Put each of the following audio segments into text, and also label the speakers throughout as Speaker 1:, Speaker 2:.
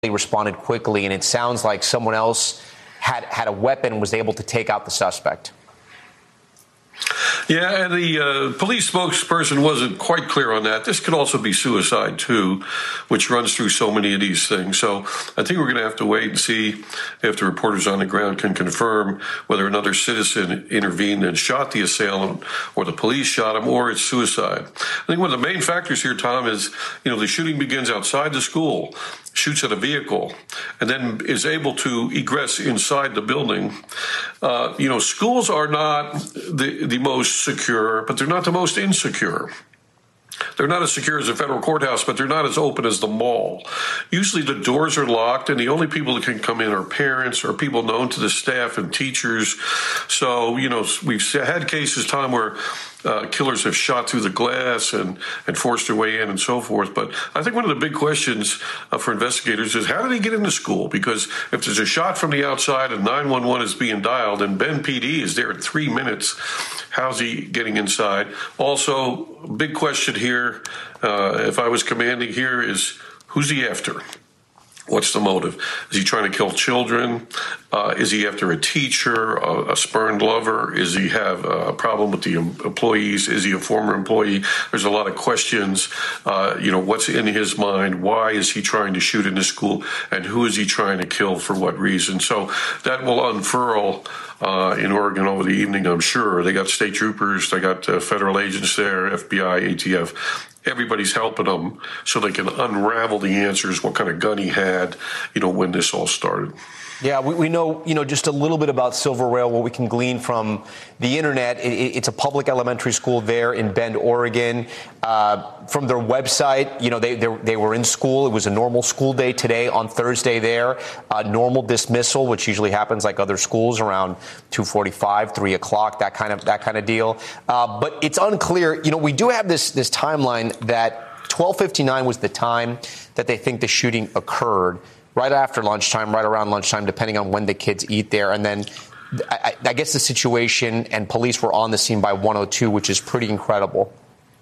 Speaker 1: responded quickly, and it sounds like someone else had a weapon and was able to take out the suspect.
Speaker 2: Yeah, and the police spokesperson wasn't quite clear on that. This could also be suicide, too, which runs through so many of these things. So I think we're going to have to wait and see if the reporters on the ground can confirm whether another citizen intervened and shot the assailant, or the police shot him, or it's suicide. I think one of the main factors here, Tom, is, the shooting begins outside the school, shoots at a vehicle, and then is able to egress inside the building. Schools are not the most secure, but they're not the most insecure. They're not as secure as a federal courthouse, but they're not as open as the mall. Usually the doors are locked, and the only people that can come in are parents or people known to the staff and teachers. So, we've had cases, Tom, where killers have shot through the glass and forced their way in and so forth. But I think one of the big questions for investigators is, how did he get into school? Because if there's a shot from the outside and 911 is being dialed and Ben PD is there in 3 minutes, how's he getting inside? Also, big question here, if I was commanding here, is who's he after? What's the motive? Is he trying to kill children? Is he after a teacher, a spurned lover? Is he have a problem with the employees? Is he a former employee? There's a lot of questions. What's in his mind? Why is he trying to shoot in the school? And who is he trying to kill for what reason? So that will unfurl in Oregon over the evening, I'm sure. They got state troopers, they got federal agents there, FBI, ATF. Everybody's helping them so they can unravel the answers, what kind of gun he had, when this all started.
Speaker 1: Yeah, we know, just a little bit about Silver Rail, what we can glean from the internet. It's a public elementary school there in Bend, Oregon. From their website, they were in school. It was a normal school day today on Thursday there. Normal dismissal, which usually happens like other schools around 2:45, 3 o'clock, that kind of deal. But it's unclear. We do have this timeline that 12:59 was the time that they think the shooting occurred. Right after lunchtime, right around lunchtime, depending on when the kids eat there. And then I guess the situation and police were on the scene by 1:02, which is pretty incredible.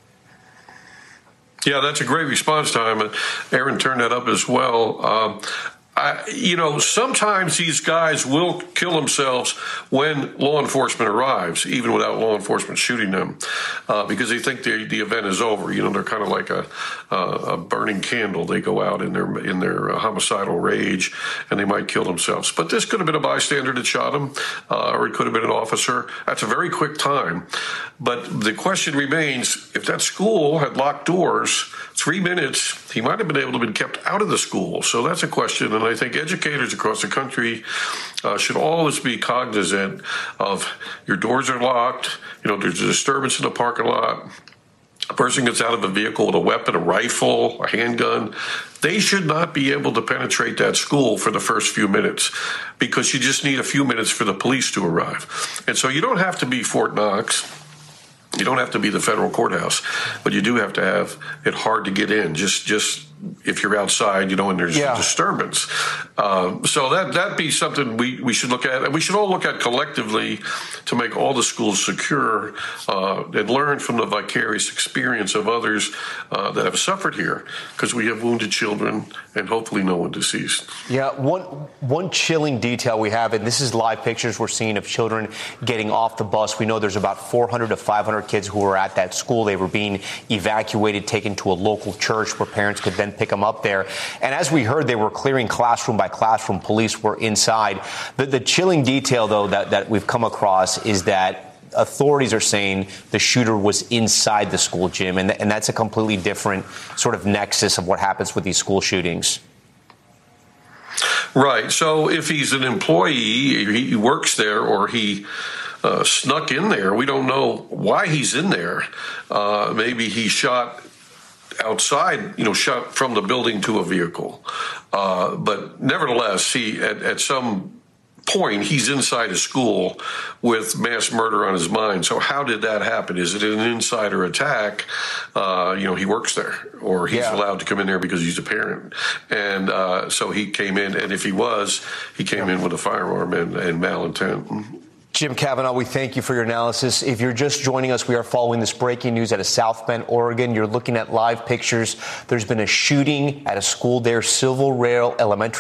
Speaker 2: Yeah, that's a great response time. Aaron turned that up as well. Sometimes these guys will kill themselves when law enforcement arrives, even without law enforcement shooting them, because they think the event is over. They're kind of like a burning candle. They go out in their homicidal rage, and they might kill themselves. But this could have been a bystander that shot him, or it could have been an officer. That's a very quick time. But the question remains, if that school had locked doors, 3 minutes, he might have been able to be kept out of the school. So that's a question. And I think educators across the country should always be cognizant of your doors are locked. There's a disturbance in the parking lot. A person gets out of a vehicle with a weapon, a rifle, a handgun. They should not be able to penetrate that school for the first few minutes, because you just need a few minutes for the police to arrive. And so you don't have to be Fort Knox. You don't have to be the federal courthouse, but you do have to have it hard to get in. Just if you're outside, and there's a disturbance. So that'd be something we should look at, and we should all look at collectively to make all the schools secure and learn from the vicarious experience of others that have suffered here, because we have wounded children and hopefully no one deceased.
Speaker 1: Yeah, one chilling detail we have, and this is live pictures we're seeing of children getting off the bus. We know there's about 400 to 500 kids who were at that school. They were being evacuated, taken to a local church where parents could then pick them up there. And as we heard, they were clearing classroom by classroom. Police were inside. The chilling detail, though, that we've come across is that authorities are saying the shooter was inside the school gym, and that's a completely different sort of nexus of what happens with these school shootings.
Speaker 2: Right. So if he's an employee, he works there, or he snuck in there, we don't know why he's in there. Maybe he shot outside, shot from the building to a vehicle. But nevertheless, at some point, he's inside a school with mass murder on his mind. So how did that happen? Is it an insider attack? He works there, or he's allowed to come in there because he's a parent. And so he came in, and if he came in with a firearm and malintent.
Speaker 1: Jim Kavanaugh, we thank you for your analysis. If you're just joining us, we are following this breaking news out of South Bend, Oregon. You're looking at live pictures. There's been a shooting at a school there, Silver Rail Elementary